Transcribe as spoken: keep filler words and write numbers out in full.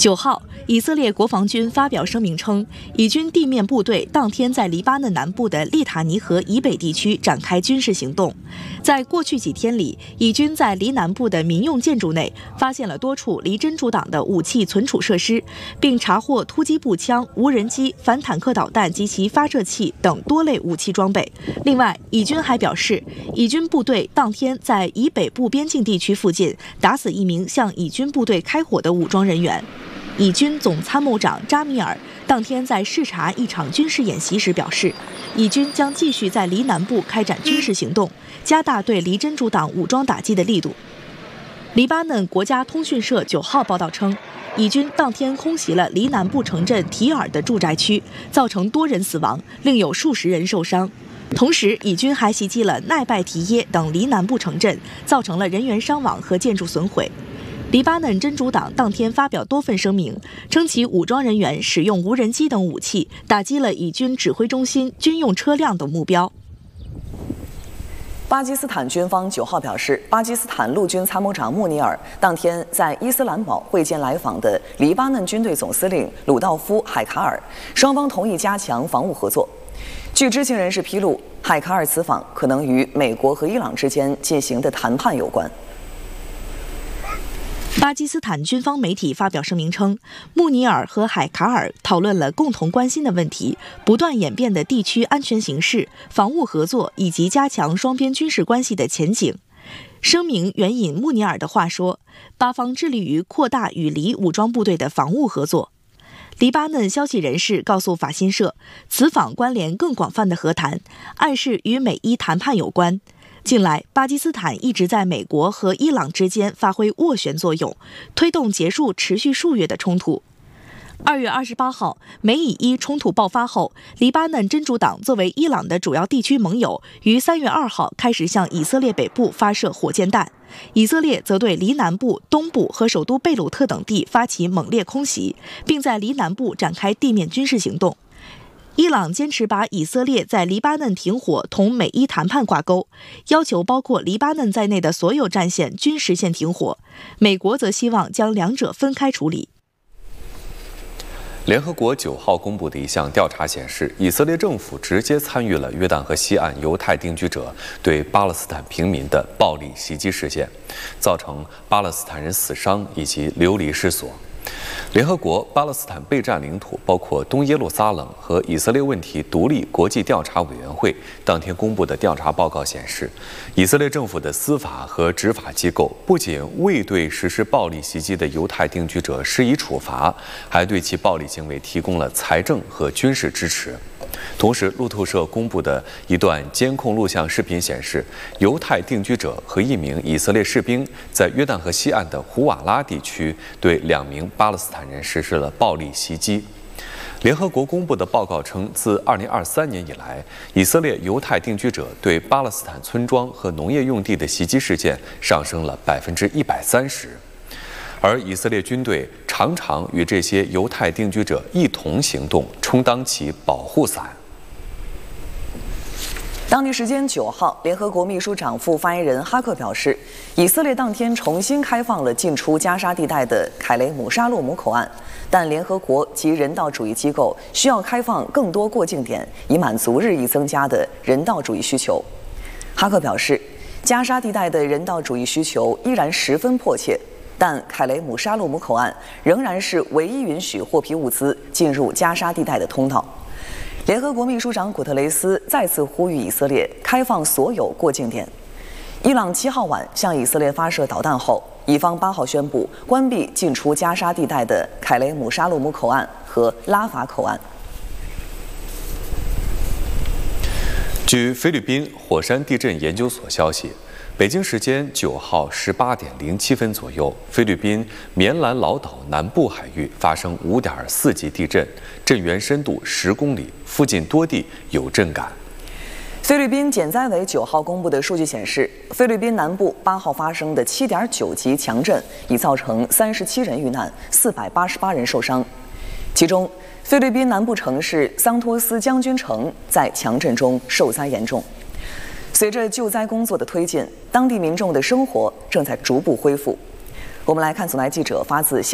九号，以色列国防军发表声明称，以军地面部队当天在黎巴嫩南部的利塔尼河以北地区展开军事行动。在过去几天里，以军在黎南部的民用建筑内发现了多处离真主党的武器存储设施，并查获突击步枪、无人机、反坦克导弹及其发射器等多类武器装备。另外，以军还表示，以军部队当天在以北部边境地区附近打死一名向以军部队开火的武装人员。以军总参谋长扎米尔当天在视察一场军事演习时表示，以军将继续在黎南部开展军事行动，加大对离真主党武装打击的力度。黎巴嫩国家通讯社九号报道称，以军当天空袭了黎南部城镇提尔的住宅区，造成多人死亡，另有数十人受伤。同时，以军还袭击了奈拜提耶等黎南部城镇，造成了人员伤亡和建筑损毁。黎巴嫩真主党当天发表多份声明，称其武装人员使用无人机等武器打击了以军指挥中心、军用车辆等目标。 巴基斯坦军方九号表示，巴基斯坦陆军参谋长穆尼尔当天在伊斯兰堡会见来访的黎巴嫩军队总司令鲁道夫·海卡尔，双方同意加强防务合作。据知情人士披露，海卡尔此访可能与美国和伊朗之间进行的谈判有关。 巴基斯坦军方媒体发表声明称，穆尼尔和海卡尔讨论了共同关心的问题，不断演变的地区安全形势、防务合作以及加强双边军事关系的前景。声明援引穆尼尔的话说，巴方致力于扩大与黎武装部队的防务合作。黎巴嫩消息人士告诉法新社，此访关联更广泛的和谈，暗示与美伊谈判有关。近来，巴基斯坦一直在美国和伊朗之间发挥斡旋作用，推动结束持续数月的冲突。二月二十八号，美以伊冲突爆发后，黎巴嫩真主党作为伊朗的主要地区盟友，于三月二号开始向以色列北部发射火箭弹，以色列则对黎南部、东部和首都贝鲁特等地发起猛烈空袭，并在黎南部展开地面军事行动。伊朗坚持把以色列在黎巴嫩停火同美伊谈判挂钩，要求包括黎巴嫩在内的所有战线均实现停火。美国则希望将两者分开处理。 联合国九号公布的一项调查显示，以色列政府直接参与了约旦河西岸犹太定居者对巴勒斯坦平民的暴力袭击事件，造成巴勒斯坦人死伤以及流离失所。联合国巴勒斯坦备战领土包括东耶路撒冷和以色列问题独立国际调查委员会当天公布的调查报告显示，以色列政府的司法和执法机构不仅未对实施暴力袭击的犹太定居者施以处罚，还对其暴力行为提供了财政和军事支持。同时，路透社公布的一段监控录像视频显示，犹太定居者和一名以色列士兵在约旦河西岸的胡瓦拉地区对两名巴勒斯坦人实施了暴力袭击。联合国公布的报告称，自二零二三年以来，以色列犹太定居者对巴勒斯坦村庄和农业用地的袭击事件上升了百分之一百三十。而以色列军队常常与这些犹太定居者一同行动，充当其保护伞。 当地时间九号，联合国秘书长副发言人哈克表示，以色列当天重新开放了进出加沙地带的凯雷姆沙洛姆口岸，但联合国及人道主义机构需要开放更多过境点，以满足日益增加的人道主义需求。哈克表示，加沙地带的人道主义需求依然十分迫切，但凯雷姆沙洛姆口岸仍然是唯一允许货品物资进入加沙地带的通道。联合国秘书长古特雷斯再次呼吁以色列开放所有过境点。伊朗七号晚向以色列发射导弹后，以方八号宣布关闭进出加沙地带的凯雷姆沙洛姆口岸和拉法口岸。 据菲律宾火山地震研究所消息，北京时间九号十八点零七分左右，菲律宾棉兰老岛南部海域发生五点四级地震，震源深度十公里，附近多地有震感。 菲律宾减灾委九号公布的数据显示，菲律宾南部八号发生的七点九级强震已造成三十七人遇难，四百八十八人受伤。其中，菲律宾南部城市桑托斯将军城在强震中受灾严重。随着救灾工作的推进，当地民众的生活正在逐步恢复。我们来看总台记者发自